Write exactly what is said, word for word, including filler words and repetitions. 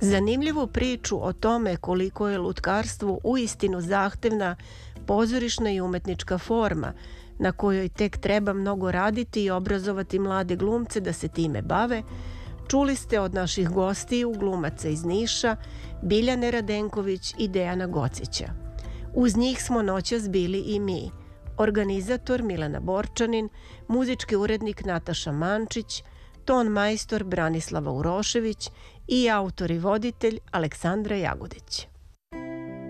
Zanimljivu priču o tome koliko je lutkarstvo uistinu zahtevna pozorišna i umetnička forma, na kojoj tek treba mnogo raditi i obrazovati mlade glumce da se time bave, čuli ste od naših gostiju, glumaca iz Niša, Biljane Radenković i Dejana Gocića. Uz njih smo noćas bili i mi, organizator Milena Borčanin, muzički urednik Nataša Mančić, ton majstor Branislava Urošević i autor i voditelj Aleksandra Jagodić.